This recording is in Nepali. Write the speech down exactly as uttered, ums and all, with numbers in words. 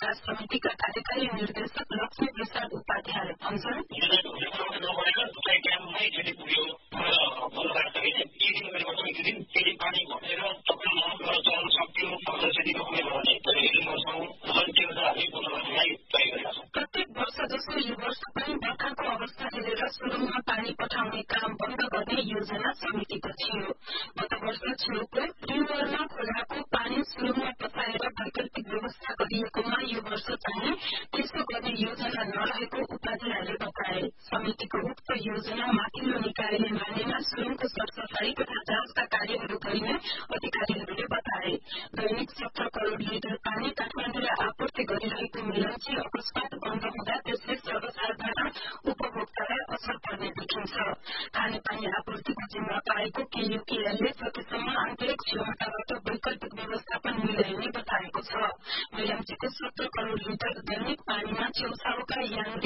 विकास समितिका कार्यकारी निर्देशक लक्ष्मी प्रसाद उपाध्यायले भन्छन् प्रत्येक वर्ष जस्तो यो वर्ष पनि बर्खाको अवस्था हेरेर सुरुङमा पानी पठाउने काम बन्द गर्ने योजना समितिको थियो। गत वर्ष छेउको रिमरमा खोलाको पानी सुरुङमा पठाएर वैकल्पिक व्यवस्था गरिएकोमा यो वर्ष चाहिँ त्यसो गर्ने योजना नरहेको उपाध्यायले बताए। समितिको उक्त योजना माथिल्लो निकायले मानेमा सुरुङको सरसफाई तथा जाँचका कार्यहरू गरिने अधिकारीहरूले बताए। दैनिक सत्र करोड़ लिटर पानी काठमाडौँलाई आपूर्ति गरिरहेको मिलनची अकस्मात बन्द हुँदा त्यसले सर्वसाधारण उपभोक्तालाई असर पर्ने देखिन्छ। खानेपानी आपूर्तिको जिम्मा पाएको केयूकेएलले सकेसम्म आन्तरिक क्षमताबाट वैकल्पिक व्यवस्थापन मिलाइने बताएको छ। मिलनचीको सत्र करोड़ लिटर दैनिक पानीमा छेउछाउका याङ्रे